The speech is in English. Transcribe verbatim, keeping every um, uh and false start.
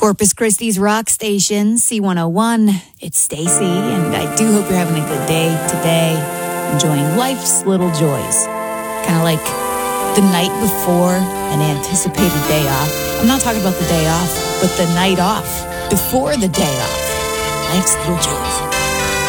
Corpus Christi's rock station, C one oh one. It's Stacy, and I do hope you're having a good day today, enjoying life's little joys. Kind of like the night before an anticipated day off. I'm not talking about the day off, but the night off before the day off. Life's little joys.